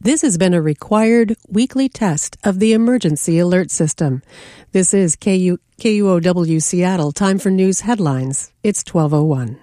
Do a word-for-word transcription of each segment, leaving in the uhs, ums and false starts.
This has been a required weekly test of the emergency alert system. This is K U, K U O W Seattle. Time for news headlines. It's twelve oh one.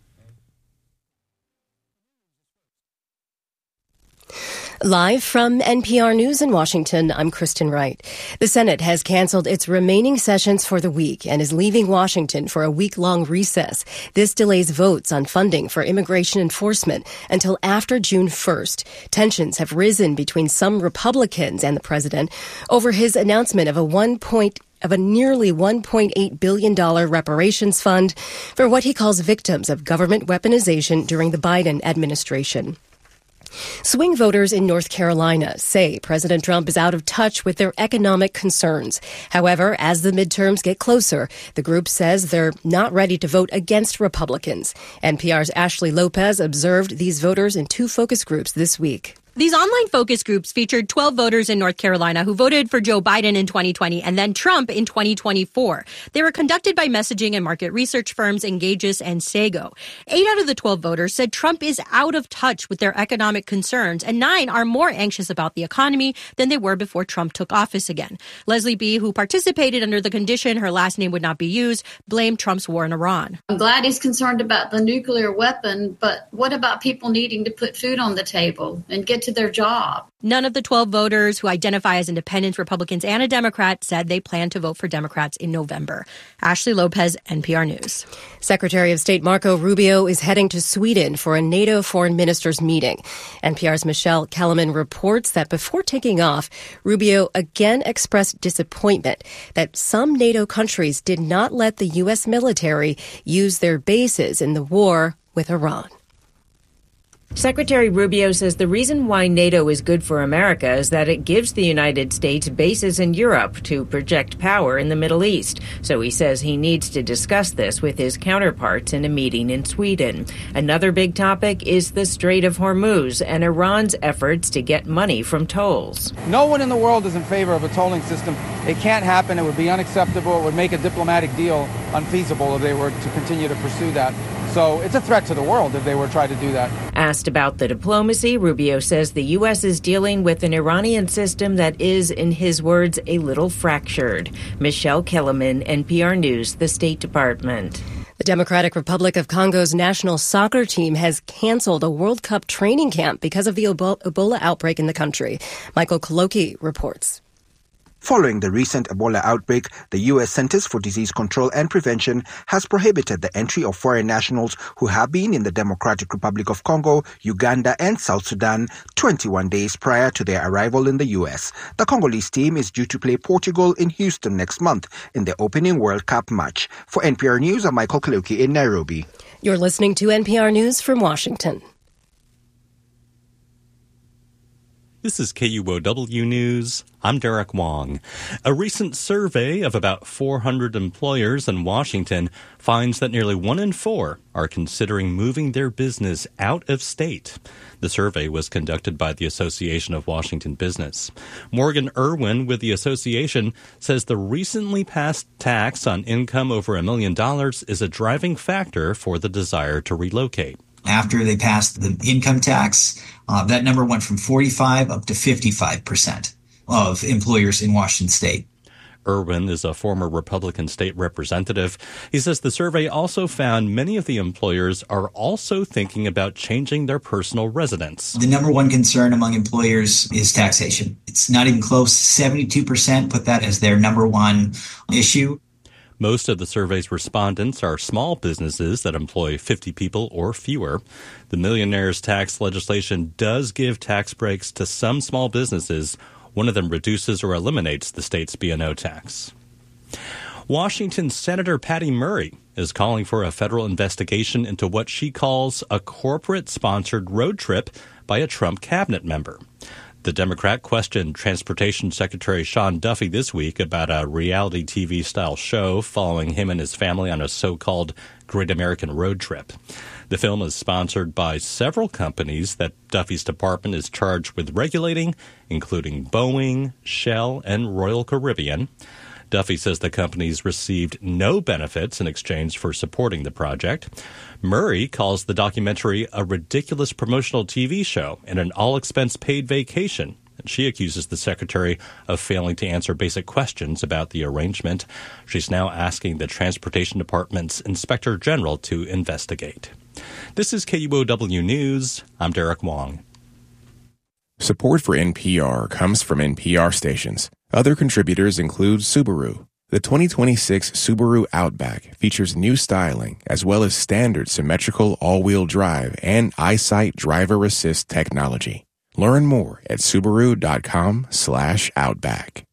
Live from N P R News in Washington, I'm Kristen Wright. The Senate has canceled its remaining sessions for the week and is leaving Washington for a week-long recess. This delays votes on funding for immigration enforcement until after June first. Tensions have risen between some Republicans and the president over his announcement of a one point of a nearly one point eight billion dollars reparations fund for what he calls victims of government weaponization during the Biden administration. Swing voters in North Carolina say President Trump is out of touch with their economic concerns. However, as the midterms get closer, the group says they're not ready to vote against Republicans. N P R's Ashley Lopez observed these voters in two focus groups this week. These online focus groups featured twelve voters in North Carolina who voted for Joe Biden in twenty twenty and then Trump in twenty twenty-four. They were conducted by messaging and market research firms Engages and Sago. Eight out of the twelve voters said Trump is out of touch with their economic concerns, and nine are more anxious about the economy than they were before Trump took office again. Leslie B., who participated under the condition her last name would not be used, blamed Trump's war in Iran. I'm glad he's concerned about the nuclear weapon, but what about people needing to put food on the table and get to their job? None of the twelve voters who identify as independents, Republicans, and a Democrat said they plan to vote for Democrats in November. Ashley Lopez, N P R News. Secretary of State Marco Rubio is heading to Sweden for a NATO foreign ministers meeting. N P R's Michelle Kellerman reports that before taking off, Rubio again expressed disappointment that some NATO countries did not let the U S military use their bases in the war with Iran. Secretary Rubio says the reason why NATO is good for America is that it gives the United States bases in Europe to project power in the Middle East. So he says he needs to discuss this with his counterparts in a meeting in Sweden. Another big topic is the Strait of Hormuz and Iran's efforts to get money from tolls. No one in the world is in favor of a tolling system. It can't happen. It would be unacceptable. It would make a diplomatic deal unfeasible if they were to continue to pursue that. So it's a threat to the world if they were to try to do that. Asked about the diplomacy, Rubio says the U S is dealing with an Iranian system that is, in his words, a little fractured. Michelle Kellerman, N P R News, the State Department. The Democratic Republic of Congo's national soccer team has canceled a World Cup training camp because of the Ebola outbreak in the country. Michael Koloki reports. Following the recent Ebola outbreak, the U S Centers for Disease Control and Prevention has prohibited the entry of foreign nationals who have been in the Democratic Republic of Congo, Uganda, and South Sudan twenty-one days prior to their arrival in the U S. The Congolese team is due to play Portugal in Houston next month in the opening World Cup match. For N P R News, I'm Michael Kaluki in Nairobi. You're listening to N P R News from Washington. This is K U O W News. I'm Derek Wong. A recent survey of about four hundred employers in Washington finds that nearly one in four are considering moving their business out of state. The survey was conducted by the Association of Washington Business. Morgan Irwin with the association says the recently passed tax on income over a million dollars is a driving factor for the desire to relocate. After they passed the income tax, uh, that number went from forty-five up to fifty-five percent of employers in Washington state. Irwin is a former Republican state representative. He says the survey also found many of the employers are also thinking about changing their personal residence. The number one concern among employers is taxation. It's not even close. seventy-two percent put that as their number one issue. Most of the survey's respondents are small businesses that employ fifty people or fewer. The millionaire's tax legislation does give tax breaks to some small businesses. One of them reduces or eliminates the state's B and O tax. Washington Senator Patty Murray is calling for a federal investigation into what she calls a corporate-sponsored road trip by a Trump cabinet member. The Democrat questioned Transportation Secretary Sean Duffy this week about a reality T V-style show following him and his family on a so-called Great American Road Trip. The film is sponsored by several companies that Duffy's department is charged with regulating, including Boeing, Shell, and Royal Caribbean. Duffy says the companies received no benefits in exchange for supporting the project. Murray calls the documentary a ridiculous promotional T V show and an all-expense paid vacation. And she accuses the secretary of failing to answer basic questions about the arrangement. She's now asking the Transportation Department's Inspector General to investigate. This is K U O W News. I'm Derek Wong. Support for N P R comes from N P R stations. Other contributors include Subaru. The twenty twenty-six Subaru Outback features new styling as well as standard symmetrical all-wheel drive and EyeSight driver assist technology. Learn more at Subaru.com slash Outback.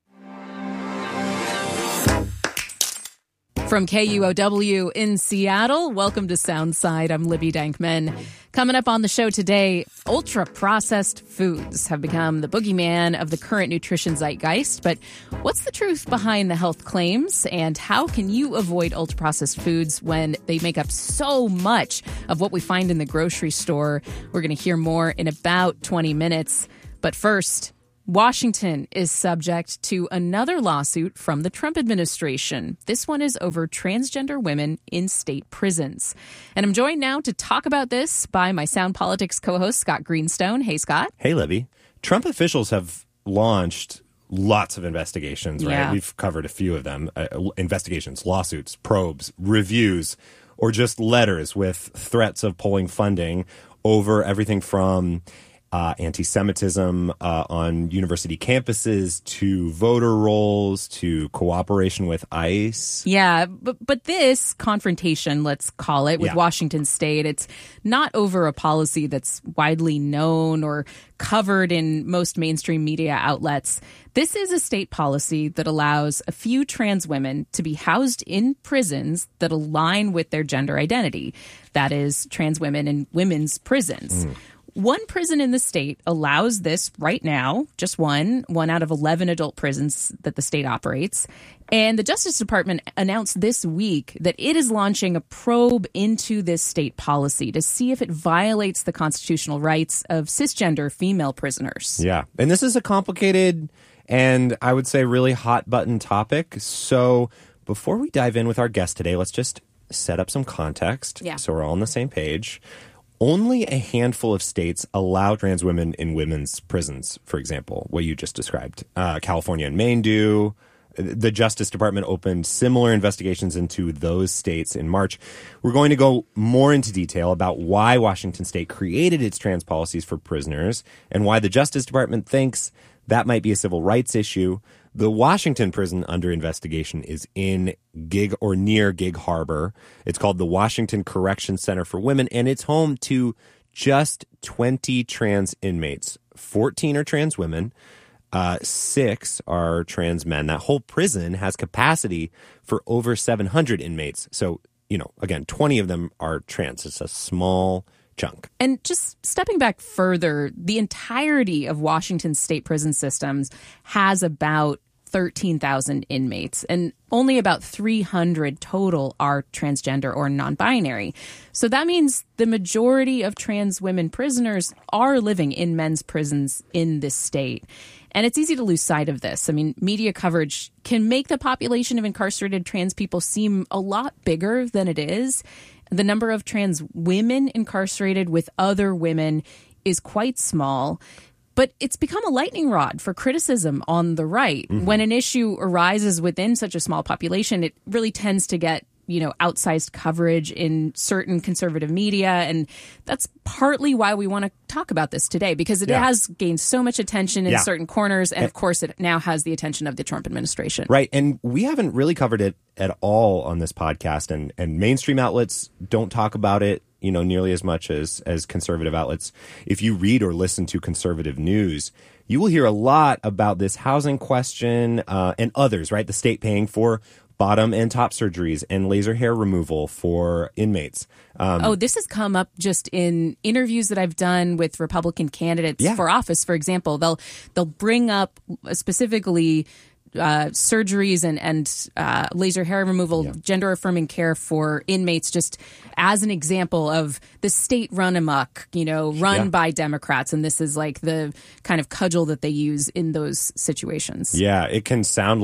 From K U O W in Seattle, welcome to Soundside. I'm Libby Dankman. Coming up on the show today, ultra-processed foods have become the boogeyman of the current nutrition zeitgeist. But what's the truth behind the health claims? And how can you avoid ultra-processed foods when they make up so much of what we find in the grocery store? We're going to hear more in about twenty minutes. But first, Washington is subject to another lawsuit from the Trump administration. This one is over transgender women in state prisons. And I'm joined now to talk about this by my Sound Politics co-host, Scott Greenstone. Hey, Scott. Hey, Libby. Trump officials have launched lots of investigations, right? Yeah. We've covered a few of them. Uh, investigations, lawsuits, probes, reviews, or just letters with threats of pulling funding over everything from Uh, anti-Semitism uh, on university campuses to voter rolls to cooperation with ICE. Yeah, but but this confrontation, let's call it, with Yeah. Washington State, it's not over a policy that's widely known or covered in most mainstream media outlets. This is a state policy that allows a few trans women to be housed in prisons that align with their gender identity. That is, trans women in women's prisons. Mm. One prison in the state allows this right now, just one, one out of eleven adult prisons that the state operates. And the Justice Department announced this week that it is launching a probe into this state policy to see if it violates the constitutional rights of cisgender female prisoners. Yeah. And this is a complicated and I would say really hot button topic. So before we dive in with our guest today, let's just set up some context Yeah. so we're all on the same page. Only a handful of states allow trans women in women's prisons, for example, what you just described. Uh, California and Maine do. The Justice Department opened similar investigations into those states in March. We're going to go more into detail about why Washington State created its trans policies for prisoners and why the Justice Department thinks that might be a civil rights issue. The Washington prison under investigation is in Gig or near Gig Harbor. It's called the Washington Correction Center for Women, and it's home to just twenty trans inmates. fourteen are trans women. Uh, six are trans men. That whole prison has capacity for over seven hundred inmates. So, you know, again, twenty of them are trans. It's a small chunk. And just stepping back further, the entirety of Washington state prison systems has about thirteen thousand inmates, and only about three hundred total are transgender or non-binary. So that means the majority of trans women prisoners are living in men's prisons in this state. And it's easy to lose sight of this. I mean, media coverage can make the population of incarcerated trans people seem a lot bigger than it is. The number of trans women incarcerated with other women is quite small. But it's become a lightning rod for criticism on the right. Mm-hmm. When an issue arises within such a small population, it really tends to get, you know, outsized coverage in certain conservative media. And that's partly why we want to talk about this today, because it yeah. has gained so much attention in yeah. certain corners. And, of course, it now has the attention of the Trump administration. Right. And we haven't really covered it at all on this podcast. And, and mainstream outlets don't talk about it, you know, nearly as much as, as conservative outlets. If you read or listen to conservative news, you will hear a lot about this housing question uh, and others, right? The state paying for bottom and top surgeries and laser hair removal for inmates. Um, oh, this has come up just in interviews that I've done with Republican candidates yeah. for office, for example. They'll they'll bring up specifically Uh, surgeries and, and uh, laser hair removal, yeah. gender-affirming care for inmates, just as an example of the state run amok, you know, run yeah. by Democrats. And this is like the kind of cudgel that they use in those situations. Yeah, it can sound like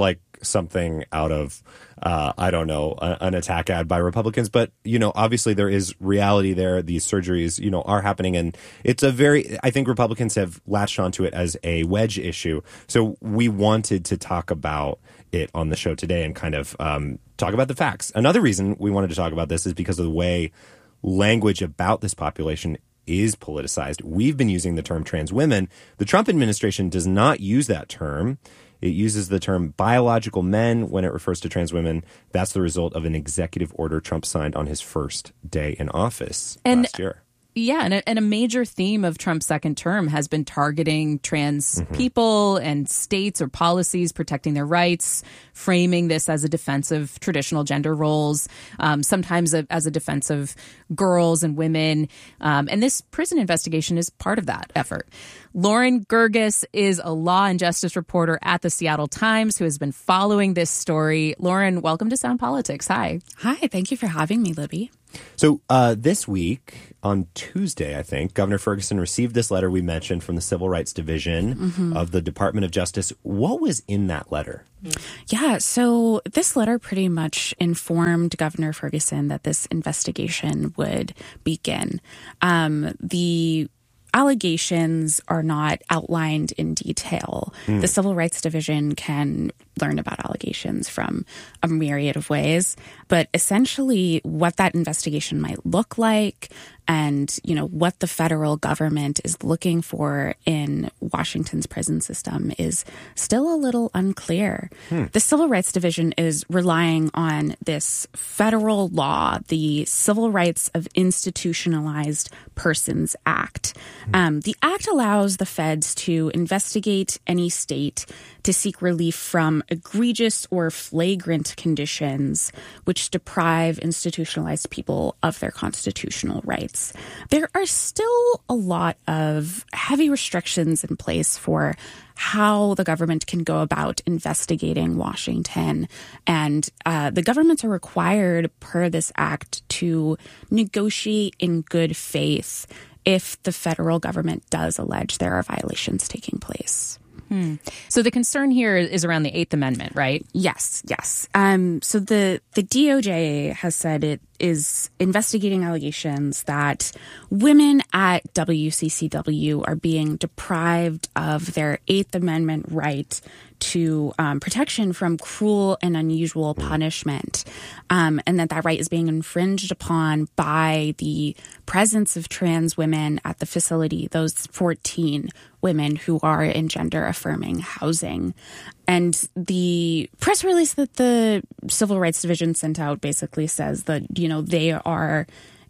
something out of, uh, I don't know, a, an attack ad by Republicans. But, you know, obviously there is reality there. These surgeries, you know, are happening. And it's a very, I think Republicans have latched onto it as a wedge issue. So we wanted to talk about it on the show today and kind of um, talk about the facts. Another reason we wanted to talk about this is because of the way language about this population is politicized. We've been using the term trans women. The Trump administration does not use that term. It uses the term biological men when it refers to trans women. That's the result of an executive order Trump signed on his first day in office and, last year. Yeah, and a, and a major theme of Trump's second term has been targeting trans mm-hmm. people and states or policies protecting their rights, framing this as a defense of traditional gender roles, um, sometimes a, as a defense of girls and women. Um, and this prison investigation is part of that effort. Lauren Gerges is a law and justice reporter at the Seattle Times who has been following this story. Lauren, welcome to Sound Politics. Hi. Hi. Thank you for having me, Libby. So uh, this week, on Tuesday, I think, Governor Ferguson received this letter we mentioned from the Civil Rights Division mm-hmm. of the Department of Justice. What was in that letter? Yeah, so this letter pretty much informed Governor Ferguson that this investigation would begin. Um, the allegations are not outlined in detail. Mm. The Civil Rights Division can learn about allegations from a myriad of ways, but essentially what that investigation might look like and, you know, what the federal government is looking for in Washington's prison system is still a little unclear. Hmm. The Civil Rights Division is relying on this federal law, the Civil Rights of Institutionalized Persons Act. Hmm. Um, the act allows the feds to investigate any state to seek relief from egregious or flagrant conditions which deprive institutionalized people of their constitutional rights. There are still a lot of heavy restrictions in place for how the government can go about investigating Washington. And uh, the governments are required, per this act, to negotiate in good faith if the federal government does allege there are violations taking place. Hmm. So the concern here is around the Eighth Amendment, right? Yes, yes. Um, so the, the D O J has said it is investigating allegations that women at W C C W are being deprived of their Eighth Amendment right to um, protection from cruel and unusual punishment, um, and that that right is being infringed upon by the presence of trans women at the facility, those fourteen women who are in gender-affirming housing. And the press release that the Civil Rights Division sent out basically says that, you know, they are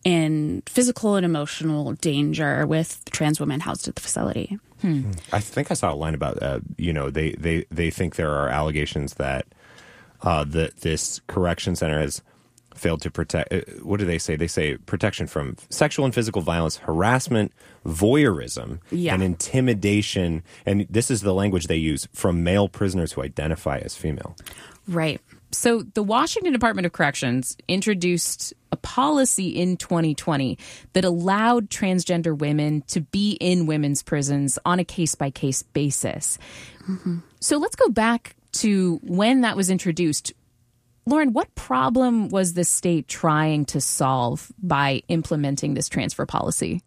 in physical and emotional danger with trans women housed at the facility. Hmm. I think I saw a line about, uh, you know, they, they, they think there are allegations that uh, the, this correction center has failed to protect. Uh, what do they say? They say protection from sexual and physical violence, harassment, voyeurism, yeah. and intimidation. And this is the language they use from male prisoners who identify as female. Right. So the Washington Department of Corrections introduced a policy in twenty twenty that allowed transgender women to be in women's prisons on a case-by-case basis. Mm-hmm. So let's go back to when that was introduced. Lauren, what problem was the state trying to solve by implementing this transfer policy?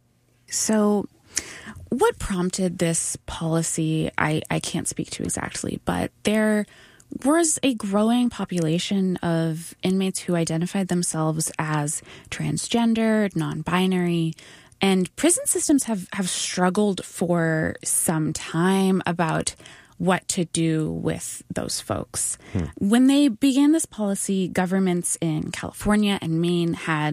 So what prompted this policy, I, I can't speak to exactly, but there was a growing population of inmates who identified themselves as transgender, non-binary, and prison systems have, have struggled for some time about what to do with those folks. Hmm. When they began this policy, governments in California and Maine had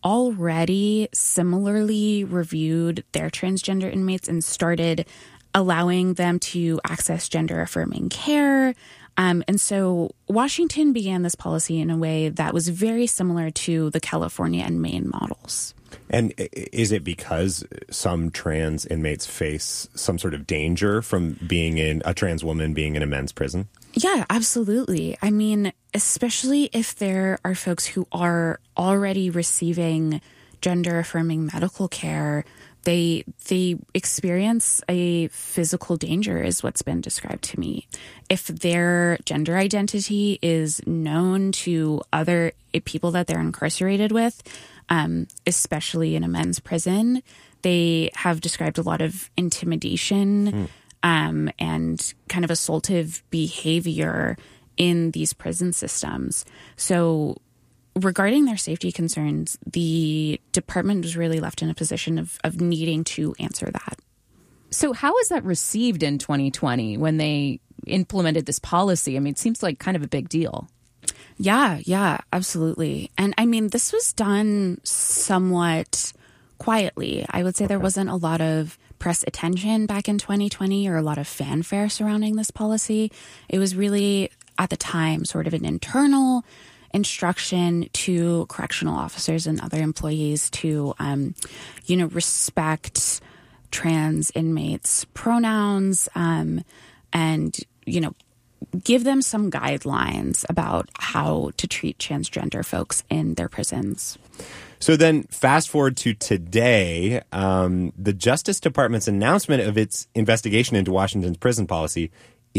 already similarly reviewed their transgender inmates and started allowing them to access gender-affirming care. Um, and so Washington began this policy in a way that was very similar to the California and Maine models. And is it because some trans inmates face some sort of danger from being in a trans woman being in a men's prison? Yeah, absolutely. I mean, especially if there are folks who are already receiving gender-affirming medical care, They they experience a physical danger is what's been described to me. If their gender identity is known to other people that they're incarcerated with, um, especially in a men's prison, they have described a lot of intimidation mm. um, and kind of assaultive behavior in these prison systems. So regarding their safety concerns, the department was really left in a position of, of needing to answer that. So how was that received in twenty twenty when they implemented this policy? I mean, it seems like kind of a big deal. Yeah, yeah, absolutely. And I mean, this was done somewhat quietly. I would say there wasn't a lot of press attention back in twenty twenty or a lot of fanfare surrounding this policy. It was really, at the time, sort of an internal instruction to correctional officers and other employees to, um, you know, respect trans inmates' pronouns um, and, you know, give them some guidelines about how to treat transgender folks in their prisons. So then fast forward to today, um, the Justice Department's announcement of its investigation into Washington's prison policy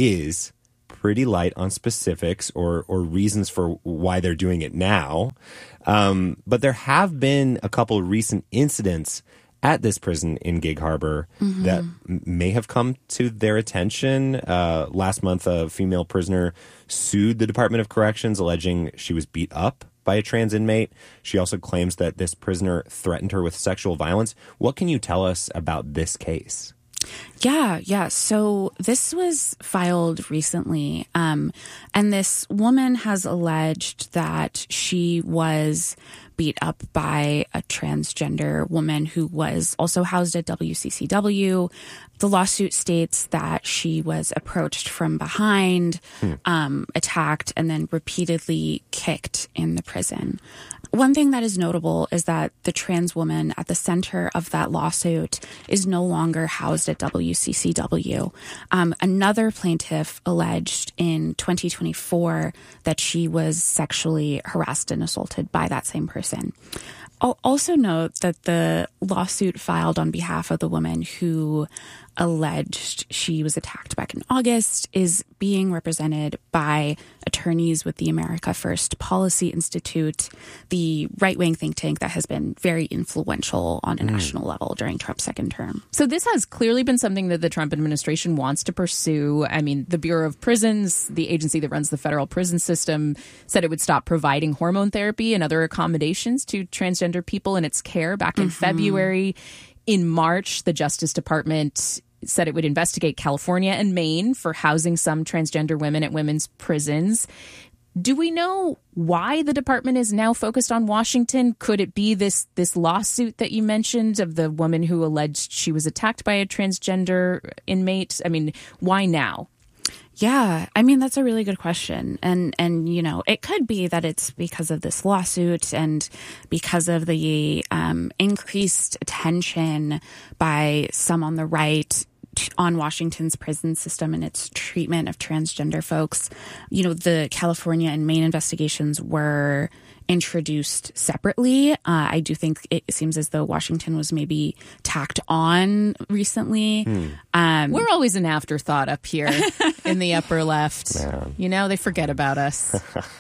is pretty light on specifics or or reasons for why they're doing it now. Um, but there have been a couple of recent incidents at this prison in Gig Harbor mm-hmm. that m- may have come to their attention. Uh, last month, a female prisoner sued the Department of Corrections, alleging she was beat up by a trans inmate. She also claims that this prisoner threatened her with sexual violence. What can you tell us about this case? Yeah, yeah. So this was filed recently, um, and this woman has alleged that she was beat up by a transgender woman who was also housed at W C C W. The lawsuit states that she was approached from behind, hmm. um, attacked, and then repeatedly kicked in the prison. One thing that is notable is that the trans woman at the center of that lawsuit is no longer housed at W C C W. Um, another plaintiff alleged in twenty twenty-four that she was sexually harassed and assaulted by that same person. I'll also note that the lawsuit filed on behalf of the woman who alleged she was attacked back in August is being represented by attorneys with the America First Policy Institute, the right-wing think tank that has been very influential on a mm. national level during Trump's second term. So this has clearly been something that the Trump administration wants to pursue. I mean, the Bureau of Prisons, the agency that runs the federal prison system, said it would stop providing hormone therapy and other accommodations to transgender people in its care back in mm-hmm. February. In March, the Justice Department said it would investigate California and Maine for housing some transgender women at women's prisons. Do we know why the department is now focused on Washington? Could it be this this lawsuit that you mentioned of the woman who alleged she was attacked by a transgender inmate? I mean, why now? Yeah, I mean, that's a really good question. And, and you know, it could be that it's because of this lawsuit and because of the um, increased attention by some on the right on Washington's prison system and its treatment of transgender folks. You know, the California and Maine investigations were introduced separately. Uh, I do think it seems as though Washington was maybe tacked on recently. Hmm. Um, We're always an afterthought up here in the upper left. Man. You know, they forget about us.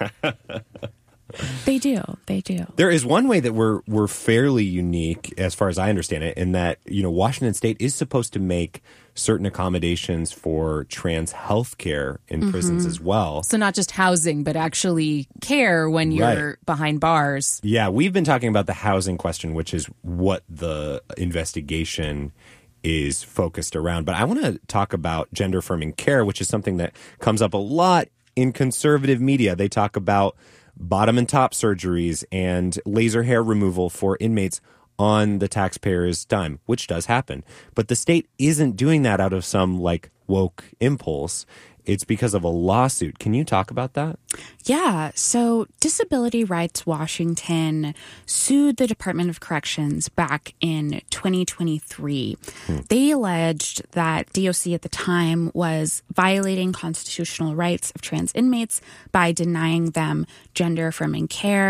They do. They do. There is one way that we're we're fairly unique, as far as I understand it, in that, you know, Washington State is supposed to make certain accommodations for trans health care in mm-hmm. prisons as well. So not just housing, but actually care when you're right. behind bars. Yeah, we've been talking about the housing question, which is what the investigation is focused around. But I want to talk about gender affirming care, which is something that comes up a lot in conservative media. They talk about bottom and top surgeries and laser hair removal for inmates on the taxpayer's dime, which does happen. But the state isn't doing that out of some like woke impulse. It's because of a lawsuit. Can you talk about that? Yeah. So Disability Rights Washington sued the Department of Corrections back in twenty twenty-three. Hmm. They alleged that D O C at the time was violating constitutional rights of trans inmates by denying them gender affirming care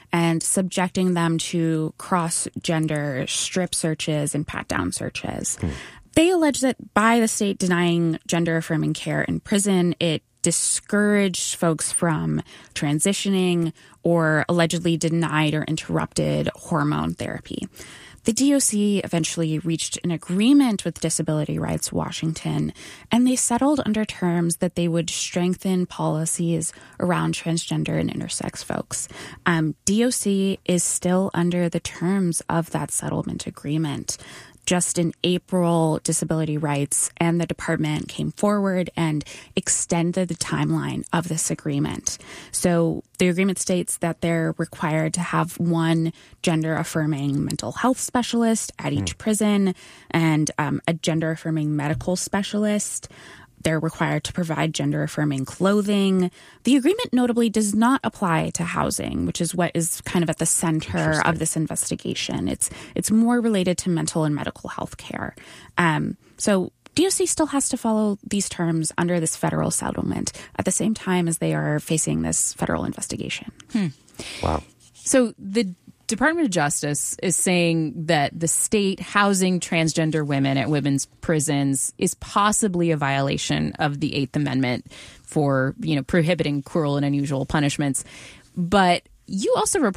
and subjecting them to cross-gender strip searches and pat-down searches. Hmm. They allege that by the state denying gender-affirming care in prison, it discouraged folks from transitioning or allegedly denied or interrupted hormone therapy. The D O C eventually reached an agreement with Disability Rights Washington, and they settled under terms that they would strengthen policies around transgender and intersex folks. Um, D O C is still under the terms of that settlement agreement. Just in April, Disability Rights and the department came forward and extended the timeline of this agreement. So the agreement states that they're required to have one gender-affirming mental health specialist at each mm. prison and um, a gender-affirming medical specialist. They're required to provide gender-affirming clothing. The agreement notably does not apply to housing, which is what is kind of at the center of this investigation. It's it's more related to mental and medical health care. Um, so D O C still has to follow these terms under this federal settlement at the same time as they are facing this federal investigation. Hmm. Wow. So the Department of Justice is saying that the state housing transgender women at women's prisons is possibly a violation of the Eighth Amendment for, you know, prohibiting cruel and unusual punishments. But you also report